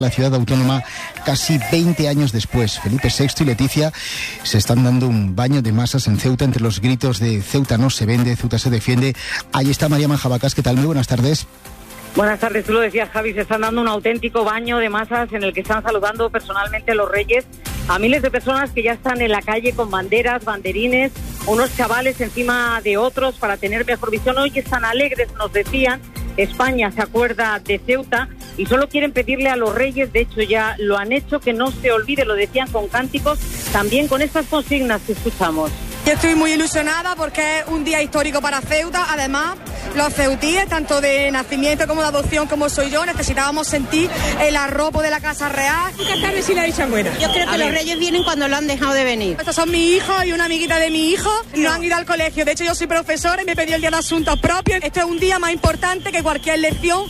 La ciudad autónoma casi 20 años después. Felipe VI y Leticia se están dando un baño de masas en Ceuta entre los gritos de Ceuta no se vende, Ceuta se defiende. Ahí está María Manjabacas. ¿Qué tal? Muy buenas tardes. Buenas tardes, tú lo decías, Javi, se están dando un auténtico baño de masas en el que están saludando personalmente los reyes a miles de personas que ya están en la calle con banderas, banderines, unos chavales encima de otros para tener mejor visión. Hoy están alegres, nos decían, España se acuerda de Ceuta y solo quieren pedirle a los reyes, de hecho ya lo han hecho, que no se olvide, lo decían con cánticos, también con estas consignas que escuchamos. Yo estoy muy ilusionada porque es un día histórico para Ceuta. Además, los ceutíes, tanto de nacimiento como de adopción como soy yo, necesitábamos sentir el arropo de la Casa Real. Esta tarde sí la dicen buena. Yo creo que los reyes vienen cuando lo han dejado de venir. Estos son mis hijos y una amiguita de mi hijo. No han ido al colegio. De hecho, yo soy profesora y me pedí el día de asuntos propios. Este es un día más importante que cualquier lección.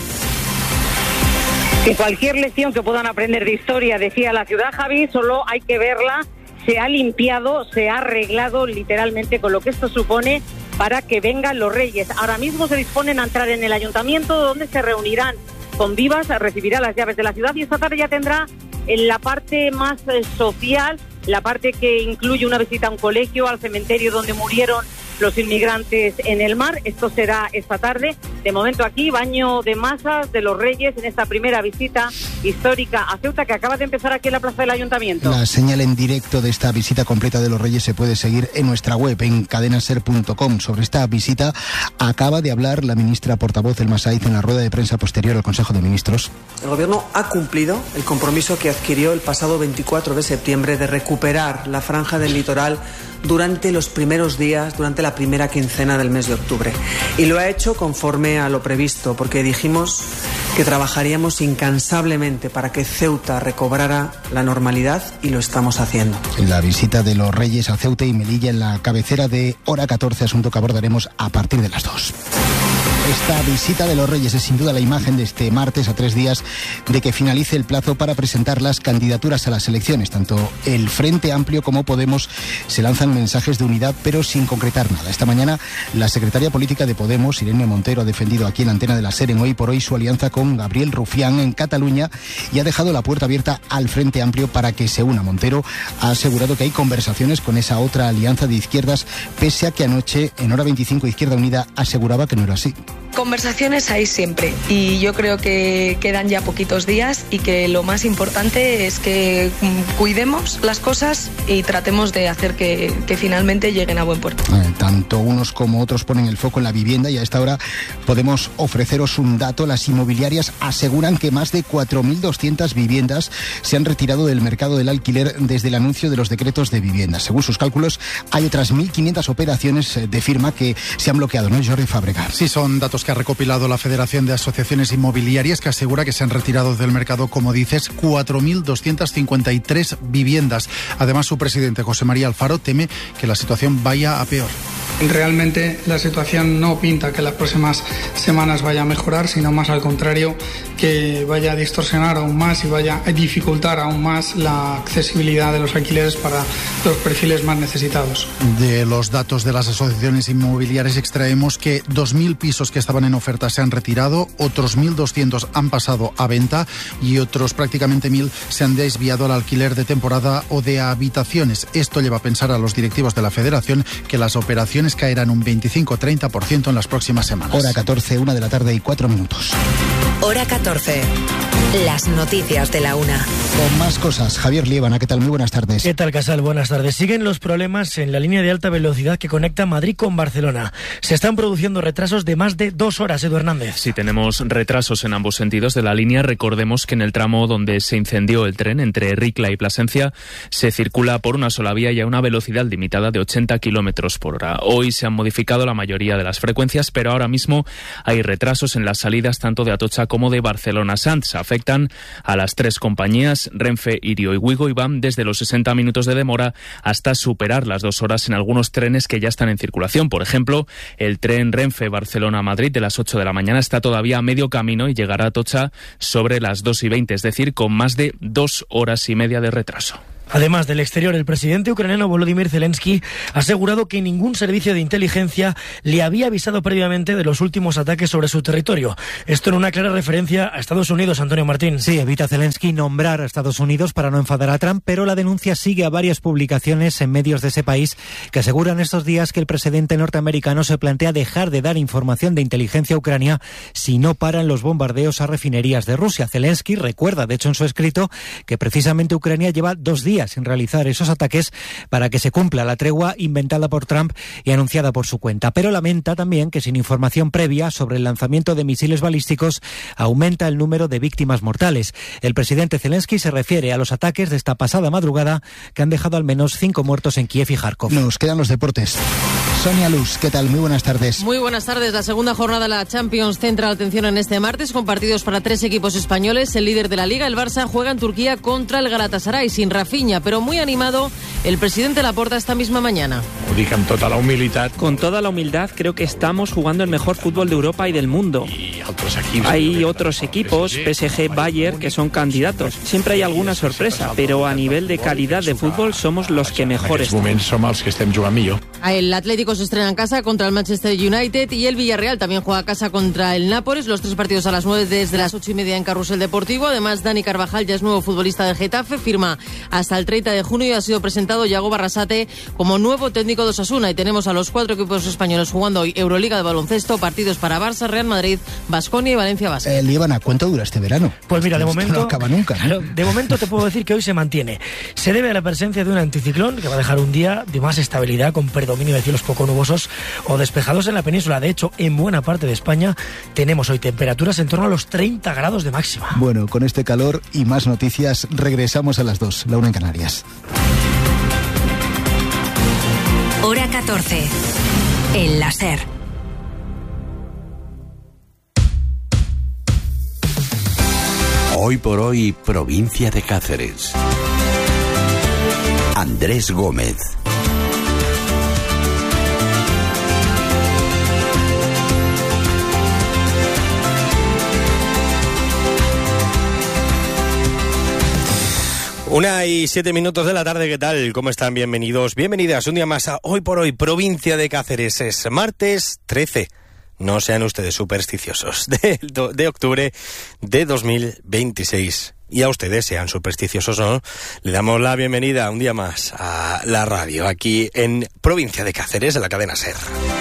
Que cualquier lección que puedan aprender de historia, decía la ciudad, Javi, solo hay que verla. Se ha limpiado, se ha arreglado literalmente con lo que esto supone para que vengan los reyes. Ahora mismo se disponen a entrar en el ayuntamiento donde se reunirán con vivas, recibirá las llaves de la ciudad y esta tarde ya tendrá en la parte más social, la parte que incluye una visita a un colegio, al cementerio donde murieron los inmigrantes en el mar. Esto será esta tarde. De momento aquí, baño de masas de los reyes en esta primera visita histórica a Ceuta que acaba de empezar aquí en la plaza del Ayuntamiento. La señal en directo de esta visita completa de los reyes se puede seguir en nuestra web, en cadenaser.com. Sobre esta visita acaba de hablar la ministra portavoz del Masaiz en la rueda de prensa posterior al Consejo de Ministros. El Gobierno ha cumplido el compromiso que adquirió el pasado 24 de septiembre de recuperar la franja del litoral durante los primeros días, durante la primera quincena del mes de octubre. Y lo ha hecho conforme a lo previsto, porque dijimos que trabajaríamos incansablemente para que Ceuta recobrara la normalidad y lo estamos haciendo. La visita de los reyes a Ceuta y Melilla en la cabecera de Hora 14, asunto que abordaremos a partir de las 2. Esta visita de los reyes es sin duda la imagen de este martes a 3 días de que finalice el plazo para presentar las candidaturas a las elecciones. Tanto el Frente Amplio como Podemos se lanzan mensajes de unidad pero sin concretar nada. Esta mañana la secretaria política de Podemos, Irene Montero, ha defendido aquí en la antena de la SER en Hoy por Hoy su alianza con Gabriel Rufián en Cataluña y ha dejado la puerta abierta al Frente Amplio para que se una. Montero ha asegurado que hay conversaciones con esa otra alianza de izquierdas, pese a que anoche en Hora 25 Izquierda Unida aseguraba que no era así. Conversaciones hay siempre y yo creo que quedan ya poquitos días y que lo más importante es que cuidemos las cosas y tratemos de hacer que finalmente lleguen a buen puerto. Tanto unos como otros ponen el foco en la vivienda y a esta hora podemos ofreceros un dato. Las inmobiliarias aseguran que más de 4.200 viviendas se han retirado del mercado del alquiler desde el anuncio de los decretos de vivienda. Según sus cálculos, hay otras 1.500 operaciones de firma que se han bloqueado, ¿no, Jordi Fábrega? Sí, son datos que ha recopilado la Federación de Asociaciones Inmobiliarias, que asegura que se han retirado del mercado, como dices, 4.253 viviendas. Además, su presidente, José María Alfaro, teme que la situación vaya a peor. Realmente la situación no pinta que las próximas semanas vaya a mejorar, sino más al contrario, que vaya a distorsionar aún más y vaya a dificultar aún más la accesibilidad de los alquileres para los perfiles más necesitados. De los datos de las asociaciones inmobiliarias extraemos que 2.000 pisos que estaban en oferta se han retirado, otros 1.200 han pasado a venta y otros prácticamente 1.000 se han desviado al alquiler de temporada o de habitaciones. Esto lleva a pensar a los directivos de la Federación que las operaciones caerán un 25-30% en las próximas semanas. Hora 14, 1 de la tarde y 4 minutos. Hora 14. Las noticias de la una. Con más cosas, Javier Liébana, ¿qué tal? Muy buenas tardes. ¿Qué tal, Casal? Buenas tardes. Siguen los problemas en la línea de alta velocidad que conecta Madrid con Barcelona. Se están produciendo retrasos de más de 2 horas, Edu Hernández. Sí, tenemos retrasos en ambos sentidos de la línea. Recordemos que en el tramo donde se incendió el tren entre Ricla y Plasencia se circula por una sola vía y a una velocidad limitada de 80 kilómetros por hora. Hoy se han modificado la mayoría de las frecuencias, pero ahora mismo hay retrasos en las salidas tanto de Atocha como de Barcelona-Sants. Afectan a las 3 compañías, Renfe, Irio y Wigo, y van desde los 60 minutos de demora hasta superar las 2 horas en algunos trenes que ya están en circulación. Por ejemplo, el tren Renfe Barcelona-Madrid de las 8 de la mañana está todavía a medio camino y llegará a Atocha sobre las 2:20, es decir, con más de 2 horas y media de retraso. Además del exterior, el presidente ucraniano Volodymyr Zelensky ha asegurado que ningún servicio de inteligencia le había avisado previamente de los últimos ataques sobre su territorio. Esto en una clara referencia a Estados Unidos, Antonio Martín. Sí, evita Zelensky nombrar a Estados Unidos para no enfadar a Trump, pero la denuncia sigue a varias publicaciones en medios de ese país que aseguran estos días que el presidente norteamericano se plantea dejar de dar información de inteligencia a Ucrania si no paran los bombardeos a refinerías de Rusia. Zelensky recuerda, de hecho, en su escrito, que precisamente Ucrania lleva 2 días sin realizar esos ataques para que se cumpla la tregua inventada por Trump y anunciada por su cuenta. Pero lamenta también que sin información previa sobre el lanzamiento de misiles balísticos aumenta el número de víctimas mortales. El presidente Zelensky se refiere a los ataques de esta pasada madrugada que han dejado al menos 5 muertos en Kiev y Kharkov. Nos quedan los deportes. Sonia Luz, ¿qué tal? Muy buenas tardes. Muy buenas tardes. La segunda jornada de la Champions centra la atención en este martes con partidos para 3 equipos españoles. El líder de la Liga, el Barça, juega en Turquía contra el Galatasaray sin Rafinha, pero muy animado el presidente Laporta esta misma mañana. Con toda la humildad, creo que estamos jugando el mejor fútbol de Europa y del mundo. Hay otros equipos, PSG, Bayern, que son candidatos. Siempre hay alguna sorpresa, pero a nivel de calidad de fútbol somos los que mejor están. El Atlético se estrena en casa contra el Manchester United y el Villarreal también juega a casa contra el Nápoles. Los 3 partidos a las 9 desde las 8:30 en Carrusel Deportivo. Además, Dani Carvajal ya es nuevo futbolista del Getafe, firma hasta el 30 de junio y ha sido presentado Yago Barrasate como nuevo técnico de Osasuna. Y tenemos a los 4 equipos españoles jugando hoy Euroliga de baloncesto, partidos para Barça, Real Madrid, Baskonia y Valencia Basket. Líbana, ¿cuánto dura este verano? Pues mira, de momento no acaba nunca, ¿no? Claro, de momento te puedo decir que hoy se mantiene. Se debe a la presencia de un anticiclón que va a dejar un día de más estabilidad con predominio de cielos poco nubosos o despejados en la península. De hecho, en buena parte de España tenemos hoy temperaturas en torno a los 30 grados de máxima. Bueno, con este calor y más noticias regresamos a las 2, la 1 en Canarias. Hora 14. El láser. Hoy por hoy, provincia de Cáceres. Andrés Gómez. Una y 7 minutos de la tarde, ¿qué tal? ¿Cómo están? Bienvenidos, bienvenidas un día más a Hoy por Hoy, provincia de Cáceres. Es martes 13. No sean ustedes supersticiosos. De octubre de 2026. Y a ustedes, sean supersticiosos o no, le damos la bienvenida un día más a la radio, aquí en provincia de Cáceres, en la cadena SER.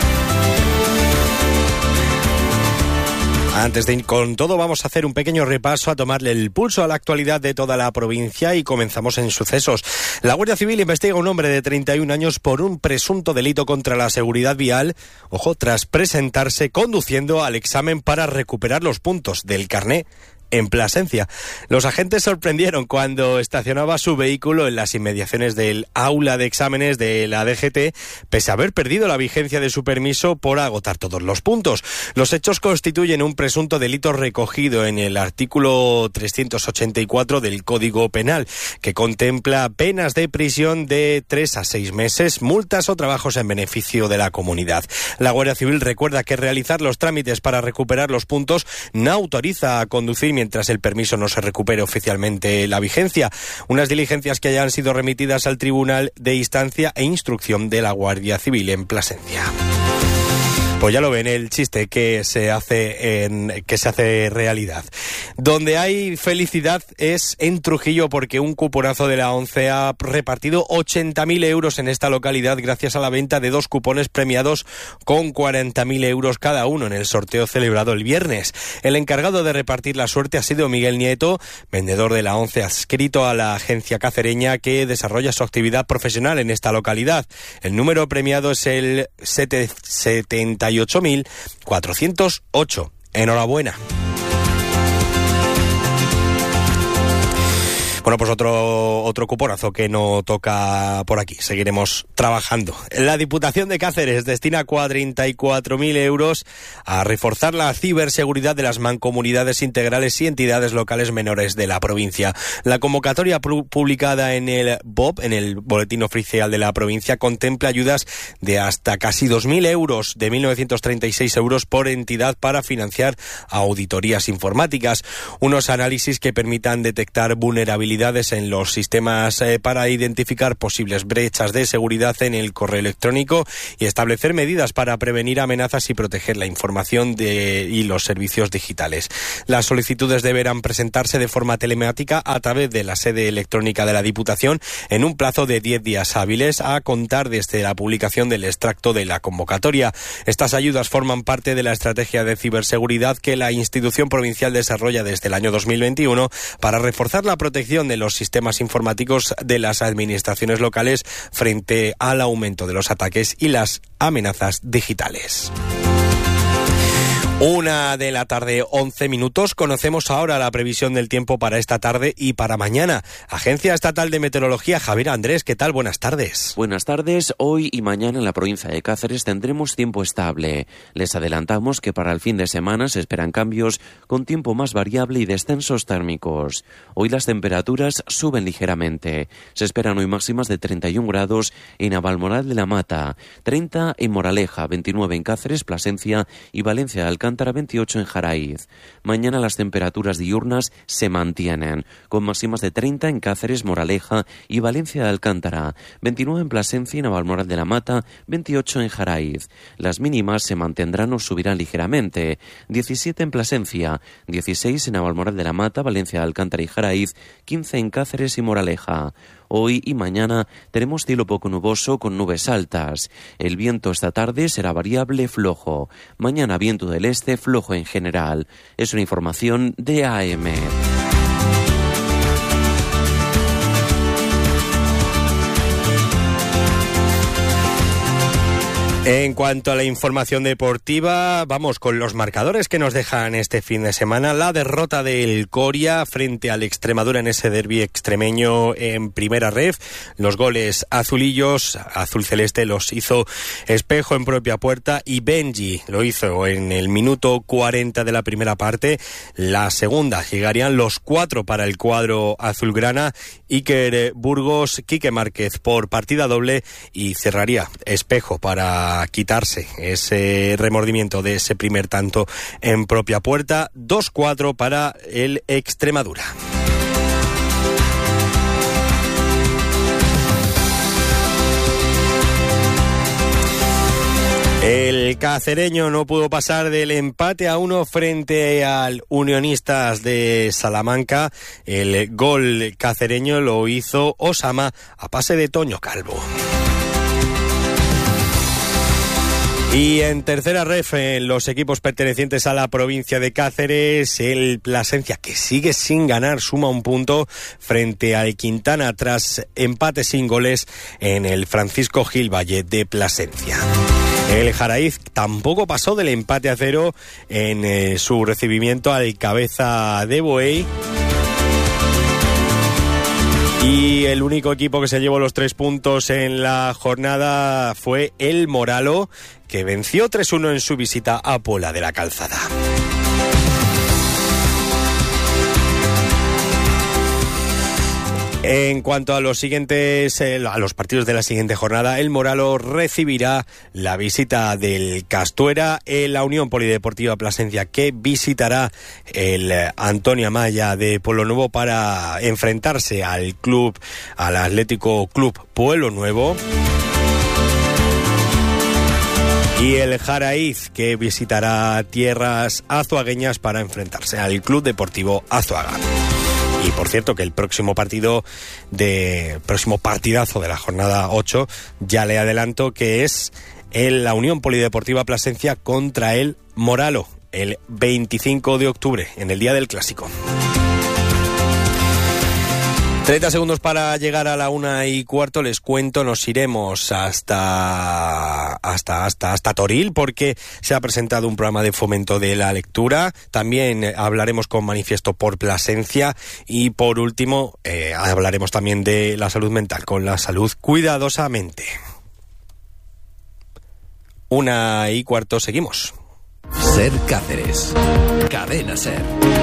Antes de ir con todo, vamos a hacer un pequeño repaso, a tomarle el pulso a la actualidad de toda la provincia y comenzamos en sucesos. La Guardia Civil investiga a un hombre de 31 años por un presunto delito contra la seguridad vial, ojo, tras presentarse conduciendo al examen para recuperar los puntos del carné en Plasencia. Los agentes sorprendieron cuando estacionaba su vehículo en las inmediaciones del aula de exámenes de la DGT, pese a haber perdido la vigencia de su permiso por agotar todos los puntos. Los hechos constituyen un presunto delito recogido en el artículo 384 del Código Penal, que contempla penas de prisión de 3 a 6 meses, multas o trabajos en beneficio de la comunidad. La Guardia Civil recuerda que realizar los trámites para recuperar los puntos no autoriza a conducir mientras el permiso no se recupere oficialmente la vigencia. Unas diligencias que hayan sido remitidas al Tribunal de Instancia e Instrucción de la Guardia Civil en Plasencia. Pues ya lo ven, el chiste que se hace realidad. Donde hay felicidad es en Trujillo, porque un cuponazo de la ONCE ha repartido 80.000 euros en esta localidad gracias a la venta de 2 cupones premiados con 40.000 euros cada uno en el sorteo celebrado el viernes. El encargado de repartir la suerte ha sido Miguel Nieto, vendedor de la ONCE adscrito a la agencia cacereña que desarrolla su actividad profesional en esta localidad. El número premiado es el 78.408. Enhorabuena. Bueno, pues otro cuponazo que no toca por aquí. Seguiremos trabajando. La Diputación de Cáceres destina 34.000 euros a reforzar la ciberseguridad de las mancomunidades integrales y entidades locales menores de la provincia. La convocatoria publicada en el BOP, en el Boletín Oficial de la provincia, contempla ayudas de hasta casi 2.000 euros, de 1.936 euros por entidad, para financiar auditorías informáticas, unos análisis que permitan detectar vulnerabilidades habilidades en los sistemas para identificar posibles brechas de seguridad en el correo electrónico y establecer medidas para prevenir amenazas y proteger la información y los servicios digitales. Las solicitudes deberán presentarse de forma telemática a través de la sede electrónica de la Diputación en un plazo de 10 días hábiles a contar desde la publicación del extracto de la convocatoria. Estas ayudas forman parte de la estrategia de ciberseguridad que la institución provincial desarrolla desde el año 2021 para reforzar la protección de los sistemas informáticos de las administraciones locales frente al aumento de los ataques y las amenazas digitales. 1:11 p.m. Conocemos ahora la previsión del tiempo para esta tarde y para mañana. Agencia Estatal de Meteorología, Javier Andrés, ¿qué tal? Buenas tardes. Buenas tardes. Hoy y mañana en la provincia de Cáceres tendremos tiempo estable. Les adelantamos que para el fin de semana se esperan cambios con tiempo más variable y descensos térmicos. Hoy las temperaturas suben ligeramente. Se esperan hoy máximas de 31 grados en Navalmoral de la Mata, 30 en Moraleja, 29 en Cáceres, Plasencia y Valencia de Alcántara, 28 en Jaraiz. Mañana las temperaturas diurnas se mantienen, con máximas de 30 en Cáceres, Moraleja y Valencia de Alcántara, 29 en Plasencia y Navalmoral de la Mata, 28 en Jaraiz. Las mínimas se mantendrán o subirán ligeramente, 17 en Plasencia, 16 en Navalmoral de la Mata, Valencia de Alcántara y Jaraiz, 15 en Cáceres y Moraleja. Hoy y mañana tenemos cielo poco nuboso con nubes altas. El viento esta tarde será variable flojo. Mañana viento del este flojo en general. Es una información de AM. En cuanto a la información deportiva, vamos con los marcadores que nos dejan este fin de semana. La derrota del Coria frente al Extremadura en ese derbi extremeño en primera ref. Los goles azulillos, azul celeste, los hizo Espejo en propia puerta y Benji lo hizo en el minuto 40 de la primera parte. La segunda llegarían los 4 para el cuadro azulgrana. Iker Burgos, Quique Márquez por partida doble y cerraría Espejo para quitarse ese remordimiento de ese primer tanto en propia puerta. 2-4 para el Extremadura. El cacereño no pudo pasar del empate a 1 frente al Unionistas de Salamanca. El gol cacereño lo hizo Osama a pase de Toño Calvo. Y en tercera ref, en los equipos pertenecientes a la provincia de Cáceres, el Plasencia, que sigue sin ganar, suma un punto frente al Quintana tras empate sin goles en el Francisco Gil Valle de Plasencia. El Jaraiz tampoco pasó del empate a 0 en su recibimiento al Cabeza de Buey. Y el único equipo que se llevó los 3 puntos en la jornada fue el Moralo, que venció 3-1 en su visita a Pola de la Calzada. En cuanto a los siguientes, a los partidos de la siguiente jornada, el Moralo recibirá la visita del Castuera, la Unión Polideportiva Plasencia, que visitará el Antonio Amaya de Pueblo Nuevo para enfrentarse al Atlético Club Pueblo Nuevo. Y el Jaraiz, que visitará tierras azuagueñas para enfrentarse al Club Deportivo Azuaga. Y por cierto que el próximo partidazo de la jornada 8, ya le adelanto que es la Unión Polideportiva Plasencia contra el Moralo, el 25 de octubre, en el día del Clásico. 30 segundos para llegar a la 1:15, les cuento, nos iremos hasta Toril, porque se ha presentado un programa de fomento de la lectura. También hablaremos con Manifiesto por Plasencia y por último hablaremos también de la salud mental con La Salud Cuidadosamente. 1:15, seguimos. Ser Cáceres, Cadena Ser.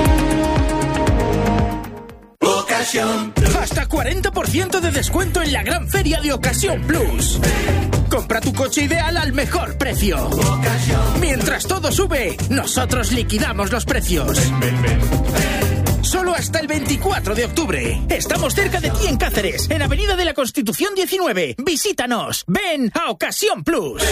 Hasta 40% de descuento en la gran feria de Ocasión Plus. Compra tu coche ideal al mejor precio. Mientras todo sube, nosotros liquidamos los precios. Solo hasta el 24 de octubre. Estamos cerca de ti en Cáceres, en Avenida de la Constitución 19. Visítanos. Ven a Ocasión Plus.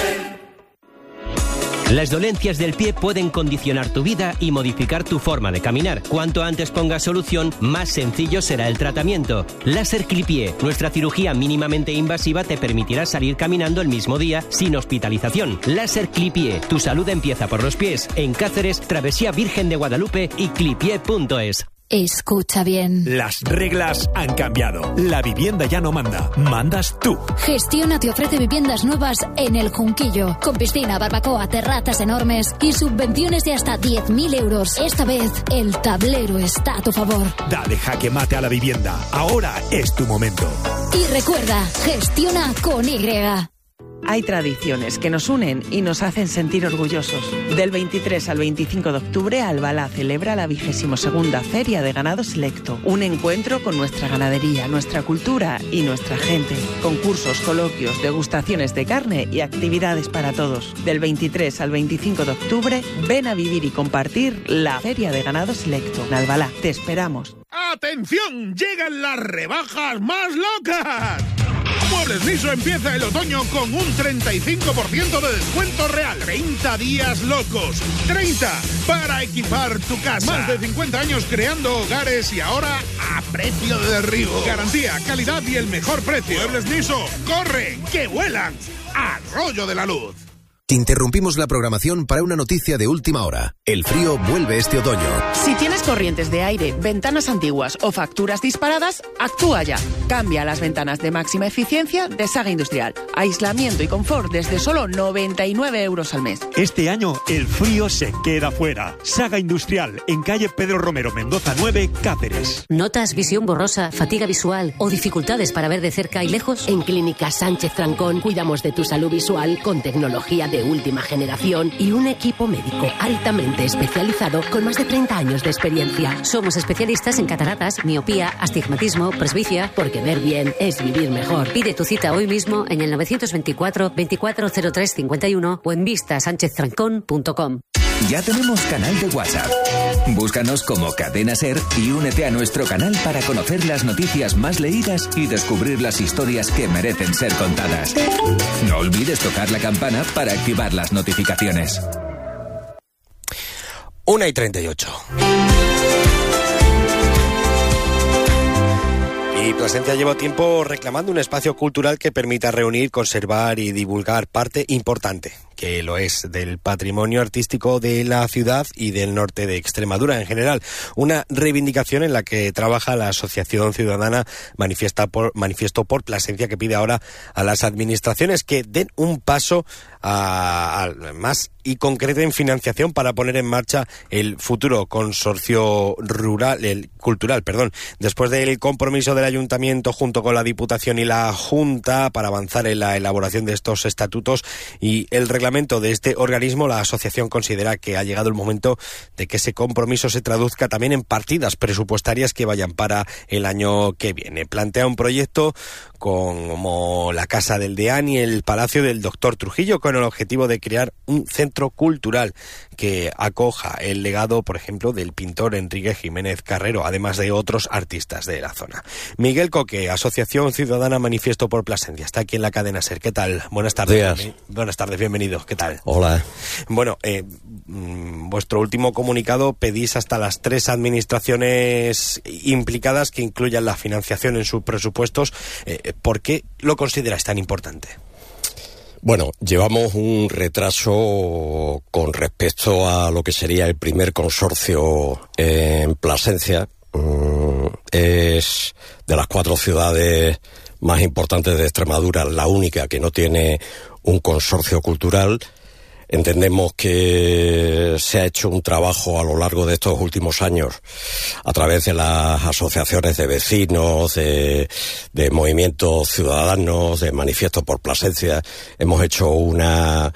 Las dolencias del pie pueden condicionar tu vida y modificar tu forma de caminar. Cuanto antes pongas solución, más sencillo será el tratamiento. Láser Clipié, nuestra cirugía mínimamente invasiva te permitirá salir caminando el mismo día sin hospitalización. Láser Clipié, tu salud empieza por los pies. En Cáceres, Travesía Virgen de Guadalupe y clipié.es. Escucha bien. Las reglas han cambiado. La vivienda ya no manda. Mandas tú. Gestiona te ofrece viviendas nuevas en El Junquillo. Con piscina, barbacoa, terrazas enormes y subvenciones de hasta 10.000 euros. Esta vez, el tablero está a tu favor. Dale jaque mate a la vivienda. Ahora es tu momento. Y recuerda, gestiona con Y. Hay tradiciones que nos unen y nos hacen sentir orgullosos. Del 23 al 25 de octubre, Albalá celebra la 22ª Feria de Ganado Selecto. Un encuentro con nuestra ganadería, nuestra cultura y nuestra gente. Concursos, coloquios, degustaciones de carne y actividades para todos. Del 23 al 25 de octubre, ven a vivir y compartir la Feria de Ganado Selecto. En Albalá, te esperamos. ¡Atención! ¡Llegan las rebajas más locas! Muebles Niso empieza el otoño con un 35% de descuento real. 30 días locos. 30 para equipar tu casa. Más de 50 años creando hogares y ahora a precio de derribo. Garantía, calidad y el mejor precio. Muebles Niso, corre, que vuelan. Arroyo de la Luz. Interrumpimos la programación para una noticia de última hora. El frío vuelve este otoño. Si tienes corrientes de aire, ventanas antiguas o facturas disparadas, actúa ya. Cambia las ventanas de máxima eficiencia de Saga Industrial. Aislamiento y confort desde solo 99 euros al mes. Este año el frío se queda fuera. Saga Industrial, en calle Pedro Romero Mendoza 9, Cáceres. ¿Notas visión borrosa, fatiga visual o dificultades para ver de cerca y lejos? En Clínica Sánchez Trancón cuidamos de tu salud visual con tecnología de última generación y un equipo médico altamente especializado con más de 30 años de experiencia. Somos especialistas en cataratas, miopía, astigmatismo, presbicia, porque ver bien es vivir mejor. Pide tu cita hoy mismo en el 924 2403 51 o en vistasancheztrancón.com. Ya tenemos canal de WhatsApp. Búscanos como Cadena Ser y únete a nuestro canal para conocer las noticias más leídas y descubrir las historias que merecen ser contadas. No olvides tocar la campana para activar las notificaciones. 1:38. Y Plasencia lleva tiempo reclamando un espacio cultural que permita reunir, conservar y divulgar parte importante, que lo es, del patrimonio artístico de la ciudad y del norte de Extremadura en general. Una reivindicación en la que trabaja la Asociación Ciudadana Manifiesto por Plasencia, que pide ahora a las administraciones que den un paso más y concreten financiación para poner en marcha el futuro consorcio cultural, después del compromiso del Ayuntamiento junto con la Diputación y la Junta para avanzar en la elaboración de estos estatutos y el reglamento de este organismo. La asociación considera que ha llegado el momento de que ese compromiso se traduzca también en partidas presupuestarias que vayan para el año que viene. Plantea un proyecto como la Casa del Deán y el Palacio del Doctor Trujillo, con el objetivo de crear un centro cultural que acoja el legado, por ejemplo, del pintor Enrique Jiménez Carrero, además de otros artistas de la zona. Miguel Coque, Asociación Ciudadana Manifiesto por Plasencia, está aquí en la cadena SER. ¿Qué tal? Buenas tardes. Buenas tardes, bienvenido. ¿Qué tal? Hola. Bueno, vuestro último comunicado pedís hasta las 3 administraciones implicadas que incluyan la financiación en sus presupuestos. ¿Por qué lo consideráis tan importante? Bueno, llevamos un retraso con respecto a lo que sería el primer consorcio en Plasencia. Es de las 4 ciudades más importantes de Extremadura, la única que no tiene un consorcio cultural. Entendemos que se ha hecho un trabajo a lo largo de estos últimos años a través de las asociaciones de vecinos, de movimientos ciudadanos, de Manifiesto por Plasencia. Hemos hecho una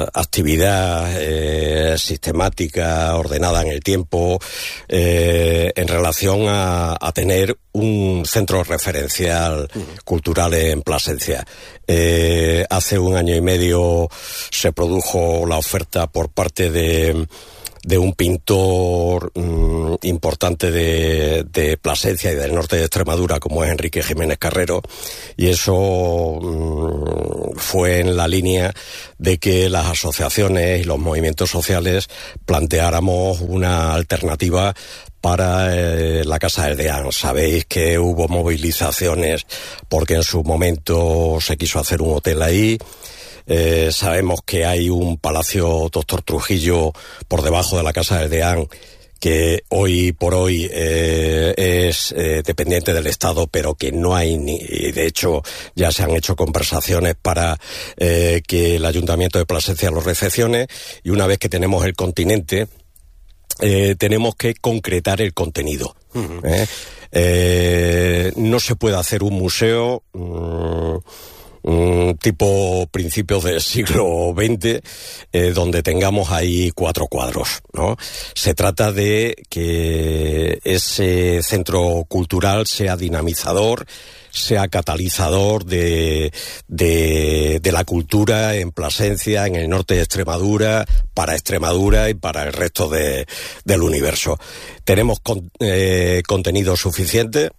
actividad sistemática, ordenada en el tiempo, en relación a tener un centro referencial cultural en Plasencia. Hace 1 año y medio se produjo la oferta por parte de un pintor importante de Plasencia y del norte de Extremadura, como es Enrique Jiménez Carrero, y eso fue en la línea de que las asociaciones y los movimientos sociales planteáramos una alternativa para la Casa del Deán. Sabéis que hubo movilizaciones porque en su momento se quiso hacer un hotel ahí. Sabemos que hay un Palacio Doctor Trujillo por debajo de la Casa del Deán que hoy por hoy es dependiente del Estado, pero que no hay de hecho ya se han hecho conversaciones para que el Ayuntamiento de Plasencia lo recepcione, y una vez que tenemos el continente tenemos que concretar el contenido. No se puede hacer un museo tipo principios del siglo XX, donde tengamos ahí 4 cuadros, ¿no? Se trata de que ese centro cultural sea dinamizador, sea catalizador de la cultura en Plasencia, en el norte de Extremadura y para el resto del universo. Tenemos contenido suficiente.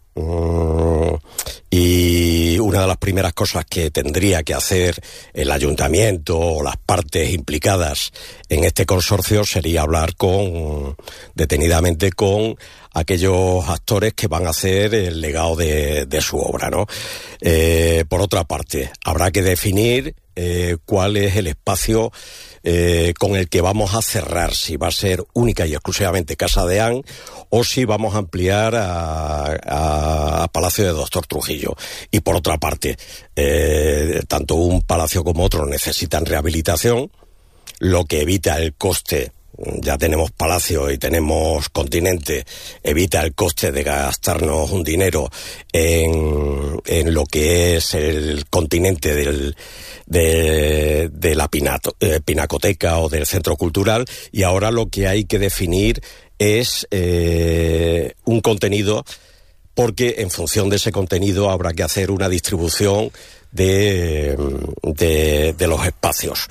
Y una de las primeras cosas que tendría que hacer el ayuntamiento o las partes implicadas en este consorcio sería hablar detenidamente con aquellos actores que van a hacer el legado de su obra, ¿no? Por otra parte, habrá que definir cuál es el espacio con el que vamos a cerrar, si va a ser única y exclusivamente Casa Deán o si vamos a ampliar a Palacio de Doctor Trujillo. Y por otra parte, tanto un palacio como otro necesitan rehabilitación, lo que evita el coste. Ya tenemos palacio y tenemos continente, evita el coste de gastarnos un dinero en lo que es el continente de la pinacoteca o del centro cultural, y ahora lo que hay que definir es un contenido, porque en función de ese contenido habrá que hacer una distribución de los espacios.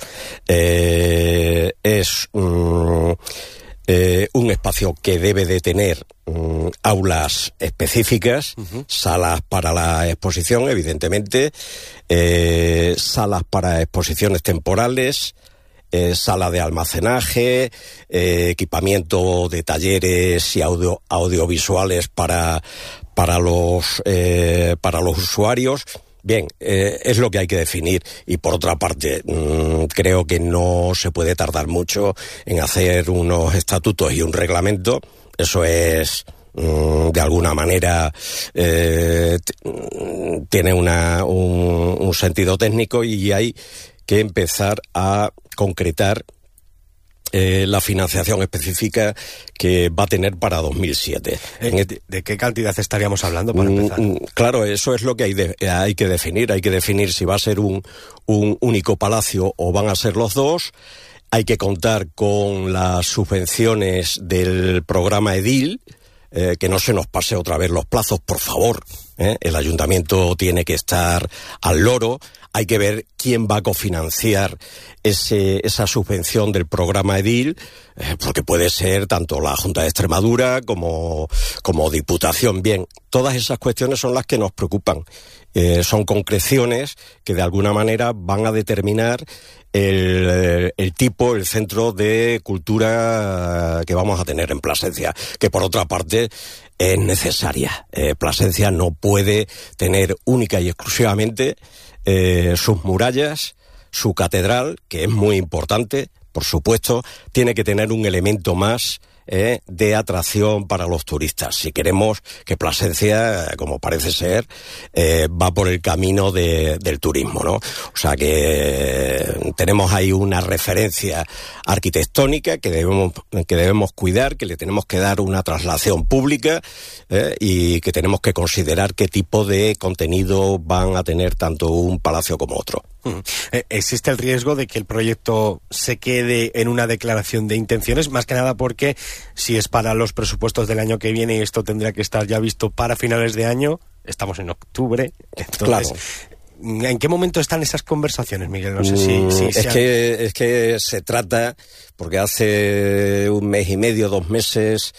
Es un espacio que debe de tener aulas específicas, salas para la exposición, evidentemente, salas para exposiciones temporales, sala de almacenaje, equipamiento de talleres y audiovisuales para los usuarios. Bien, es lo que hay que definir, y por otra parte creo que no se puede tardar mucho en hacer unos estatutos y un reglamento. Eso es de alguna manera tiene un sentido técnico, y hay que empezar a concretar la financiación específica que va a tener para 2007. ¿De qué cantidad estaríamos hablando para empezar? Claro, eso es lo que hay que definir. Hay que definir si va a ser un único palacio o van a ser los dos. Hay que contar con las subvenciones del programa Edil, que no se nos pase otra vez los plazos, por favor. El ayuntamiento tiene que estar al loro. Hay que ver quién va a cofinanciar esa subvención del programa Edil, porque puede ser tanto la Junta de Extremadura como Diputación. Bien, todas esas cuestiones son las que nos preocupan. Son concreciones que de alguna manera van a determinar el centro de cultura que vamos a tener en Plasencia, que por otra parte es necesaria. Plasencia no puede tener única y exclusivamente sus murallas, su catedral, que es muy importante, por supuesto, tiene que tener un elemento más de atracción para los turistas. Si queremos que Plasencia, como parece ser, va por el camino del turismo, ¿no? O sea que tenemos ahí una referencia arquitectónica que debemos cuidar, que le tenemos que dar una traslación pública, y que tenemos que considerar qué tipo de contenido van a tener tanto un palacio como otro. ¿Existe el riesgo de que el proyecto se quede en una declaración de intenciones? Más que nada porque si es para los presupuestos del año que viene y esto tendría que estar ya visto para finales de año, estamos en octubre, entonces... Claro. ¿En qué momento están esas conversaciones, Miguel? No sé si es que se trata, porque hace un mes y medio, 2 meses,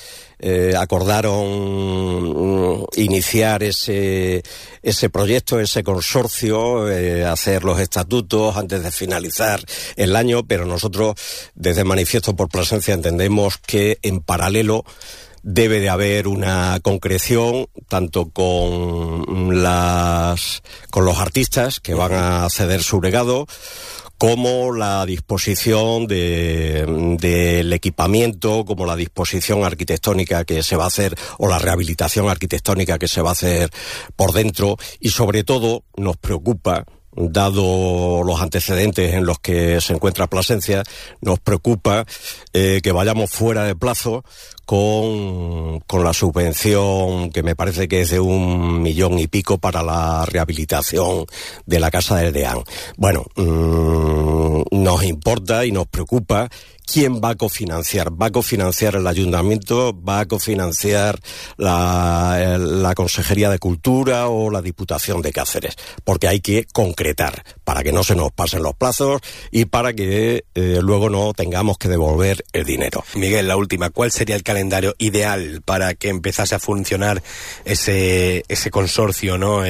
acordaron iniciar ese proyecto, ese consorcio, hacer los estatutos antes de finalizar el año, pero nosotros, desde Manifiesto por Plasencia, entendemos que en paralelo debe de haber una concreción tanto con los artistas que van a ceder su legado, como la disposición del equipamiento, como la disposición arquitectónica que se va a hacer, o la rehabilitación arquitectónica que se va a hacer por dentro, y sobre todo nos preocupa, dado los antecedentes en los que se encuentra Plasencia, nos preocupa que vayamos fuera de plazo con la subvención que me parece que es de 1 millón y pico para la rehabilitación de la Casa del Deán. Bueno, nos importa y nos preocupa quién va a cofinanciar. ¿Va a cofinanciar el Ayuntamiento? ¿Va a cofinanciar la Consejería de Cultura o la Diputación de Cáceres? Porque hay que concretar para que no se nos pasen los plazos y para que luego no tengamos que devolver el dinero. Miguel, la última, ¿cuál sería el calendario ideal para que empezase a funcionar ese consorcio, ¿no?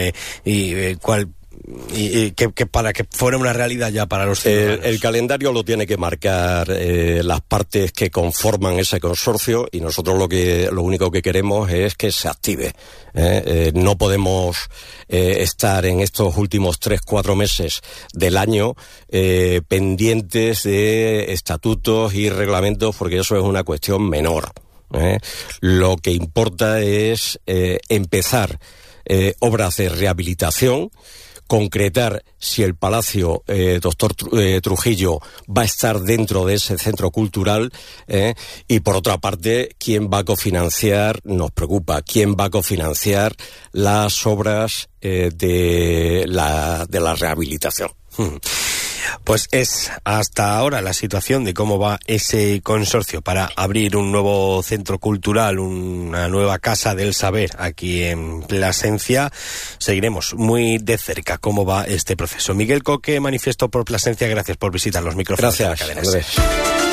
Que para que fuera una realidad ya para los ciudadanos? El calendario lo tiene que marcar las partes que conforman ese consorcio, y nosotros lo único que queremos es que se active. No podemos estar en estos últimos 3-4 meses del año pendientes de estatutos y reglamentos, porque eso es una cuestión menor. Lo que importa es empezar obras de rehabilitación, concretar si el Palacio Doctor Trujillo va a estar dentro de ese centro cultural, y por otra parte, quién va a cofinanciar, nos preocupa, quién va a cofinanciar las obras de la rehabilitación. Pues es hasta ahora la situación de cómo va ese consorcio para abrir un nuevo centro cultural, una nueva Casa del Saber aquí en Plasencia. Seguiremos muy de cerca cómo va este proceso. Miguel Coque, Manifiesto por Plasencia, gracias por visitar los micrófonos. Gracias, de la cadena SER.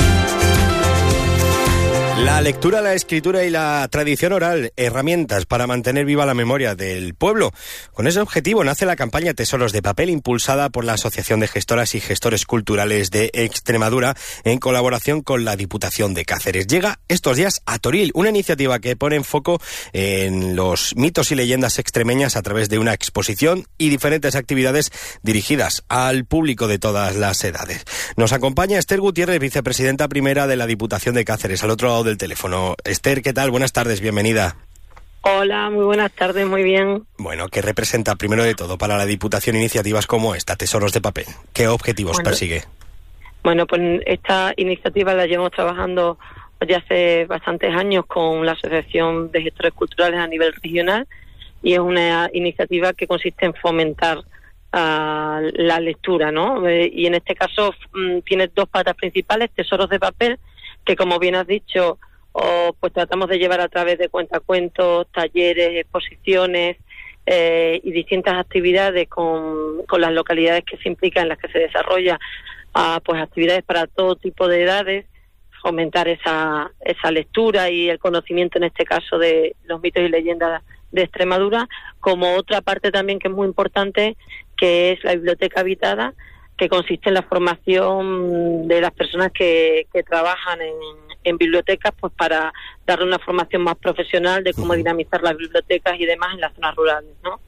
La lectura, la escritura y la tradición oral, herramientas para mantener viva la memoria del pueblo. Con ese objetivo nace la campaña Tesoros de Papel, impulsada por la Asociación de Gestoras y Gestores Culturales de Extremadura, en colaboración con la Diputación de Cáceres. Llega estos días a Toril, una iniciativa que pone en foco en los mitos y leyendas extremeñas a través de una exposición y diferentes actividades dirigidas al público de todas las edades. Nos acompaña Esther Gutiérrez, vicepresidenta primera de la Diputación de Cáceres, al otro lado del teléfono. Esther, ¿qué tal? Buenas tardes, bienvenida. Hola, muy buenas tardes, muy bien. Bueno, ¿qué representa primero de todo para la Diputación iniciativas como esta, Tesoros de Papel? ¿Qué objetivos persigue? Bueno, pues esta iniciativa la llevamos trabajando ya hace bastantes años con la Asociación de Gestores Culturales a nivel regional, y es una iniciativa que consiste en fomentar la lectura, ¿no? Y en este caso tiene 2 patas principales: Tesoros de Papel, que como bien has dicho, pues tratamos de llevar a través de cuentacuentos, talleres, exposiciones y distintas actividades con las localidades que se implican, en las que se desarrolla, pues actividades para todo tipo de edades, fomentar esa lectura y el conocimiento, en este caso, de los mitos y leyendas de Extremadura, como otra parte también que es muy importante, que es la biblioteca habitada, que consiste en la formación de las personas que trabajan en bibliotecas, pues para darle una formación más profesional de cómo dinamizar las bibliotecas y demás en las zonas rurales, ¿no?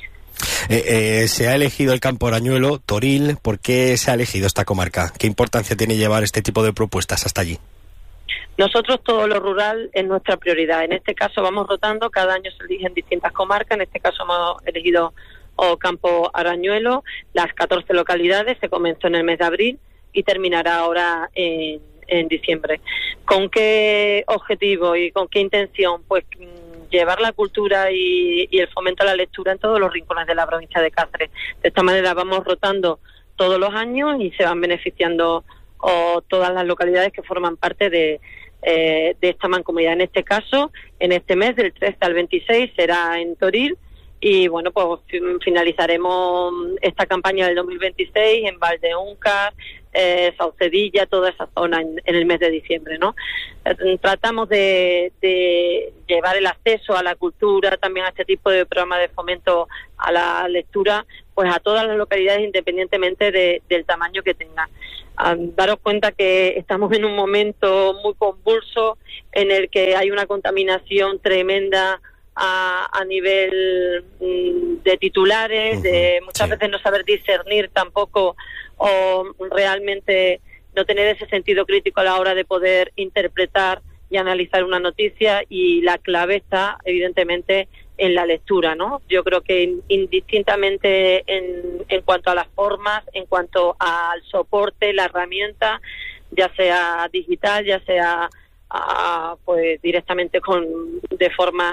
Se ha elegido el campo Arañuelo, Toril. ¿Por qué se ha elegido esta comarca? ¿Qué importancia tiene llevar este tipo de propuestas hasta allí? Nosotros todo lo rural es nuestra prioridad. En este caso vamos rotando, cada año se eligen distintas comarcas. En este caso hemos elegido Campo Arañuelo, las 14 localidades. Se comenzó en el mes de abril y terminará ahora en diciembre. ¿Con qué objetivo y con qué intención? Pues llevar la cultura y el fomento a la lectura en todos los rincones de la provincia de Cáceres. De esta manera vamos rotando todos los años y se van beneficiando todas las localidades que forman parte de esta mancomunidad. En este caso, en este mes, del 13 al 26, será en Toril. Y bueno, pues finalizaremos esta campaña del 2026 en Valdeúncar, Saucedilla, toda esa zona en el mes de diciembre, ¿no? Tratamos de llevar el acceso a la cultura, también a este tipo de programas de fomento a la lectura, pues a todas las localidades independientemente del tamaño que tengan. Daros cuenta que estamos en un momento muy convulso en el que hay una contaminación tremenda a nivel de titulares, de muchas veces no saber discernir tampoco o realmente no tener ese sentido crítico a la hora de poder interpretar y analizar una noticia, y la clave está evidentemente en la lectura, ¿no? Yo creo que indistintamente en cuanto a las formas, en cuanto al soporte, la herramienta, ya sea digital, ya sea pues directamente de forma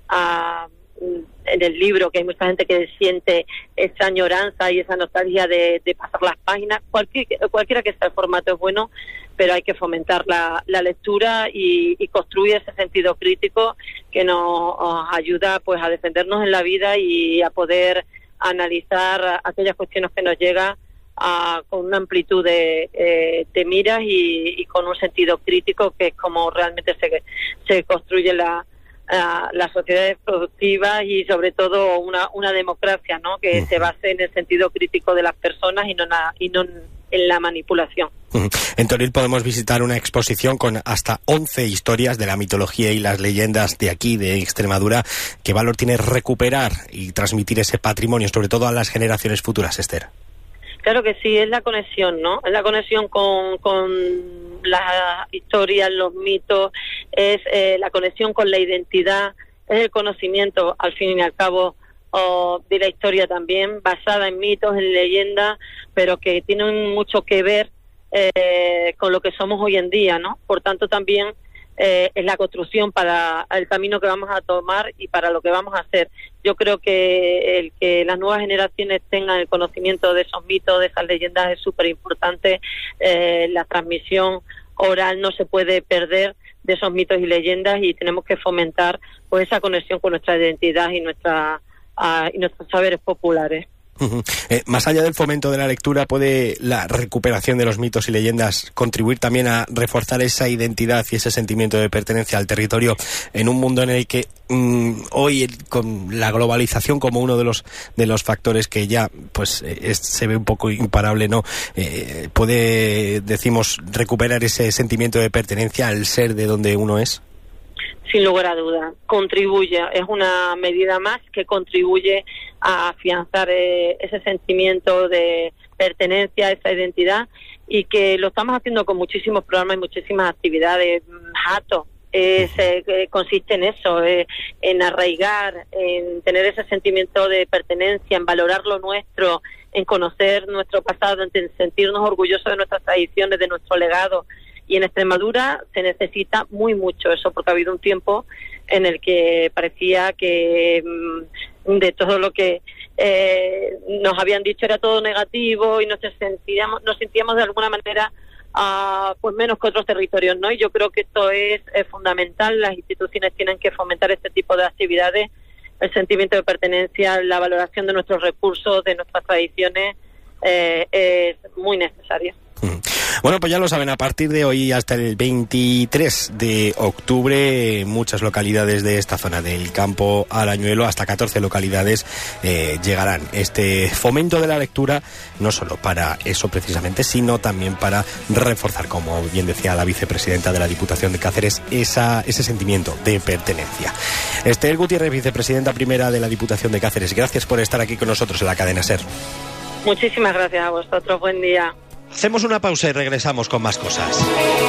en el libro, que hay mucha gente que siente esa añoranza y esa nostalgia de pasar las páginas. Cualquiera que sea el formato es bueno, pero hay que fomentar la lectura y construir ese sentido crítico que nos ayuda pues a defendernos en la vida y a poder analizar aquellas cuestiones que nos llegan con una amplitud de miras y con un sentido crítico, que es como realmente se construye las sociedades productivas y sobre todo una democracia, ¿no? Que se base en el sentido crítico de las personas y no en la manipulación. En Toril podemos visitar una exposición con hasta 11 historias de la mitología y las leyendas de aquí, de Extremadura. ¿Qué valor tiene recuperar y transmitir ese patrimonio, sobre todo a las generaciones futuras, Esther? Claro que sí, es la conexión, ¿no? Es la conexión con las historias, los mitos, es la conexión con la identidad, es el conocimiento, al fin y al cabo, de la historia también, basada en mitos, en leyendas, pero que tienen mucho que ver con lo que somos hoy en día, ¿no? Por tanto, también es la construcción para el camino que vamos a tomar y para lo que vamos a hacer. Yo creo que el que las nuevas generaciones tengan el conocimiento de esos mitos, de esas leyendas, es súper importante. La transmisión oral no se puede perder de esos mitos y leyendas, y tenemos que fomentar pues esa conexión con nuestra identidad y nuestros saberes populares. Más allá del fomento de la lectura, ¿puede la recuperación de los mitos y leyendas contribuir también a reforzar esa identidad y ese sentimiento de pertenencia al territorio en un mundo en el que hoy, con la globalización como uno de los factores que ya pues se ve un poco imparable, ¿no? ¿Puede, decimos, recuperar ese sentimiento de pertenencia al ser de donde uno es? Sin lugar a duda, contribuye, es una medida más que contribuye a afianzar ese sentimiento de pertenencia, esa identidad, y que lo estamos haciendo con muchísimos programas y muchísimas actividades. Jato consiste en eso, en arraigar, en tener ese sentimiento de pertenencia, en valorar lo nuestro, en conocer nuestro pasado, en sentirnos orgullosos de nuestras tradiciones, de nuestro legado. Y en Extremadura se necesita mucho eso, porque ha habido un tiempo en el que parecía que de todo lo que nos habían dicho era todo negativo y nos sentíamos de alguna manera pues menos que otros territorios, ¿no? Y yo creo que esto es fundamental. Las instituciones tienen que fomentar este tipo de actividades, el sentimiento de pertenencia, la valoración de nuestros recursos, de nuestras tradiciones, es muy necesaria. Bueno, pues ya lo saben, a partir de hoy hasta el 23 de octubre, muchas localidades de esta zona del Campo Arañuelo, hasta 14 localidades, llegarán este fomento de la lectura, no solo para eso precisamente, sino también para reforzar, como bien decía la vicepresidenta de la Diputación de Cáceres, ese sentimiento de pertenencia. Esther Gutiérrez, vicepresidenta primera de la Diputación de Cáceres, gracias por estar aquí con nosotros en la cadena SER. Muchísimas gracias a vosotros, buen día. Hacemos una pausa y regresamos con más cosas.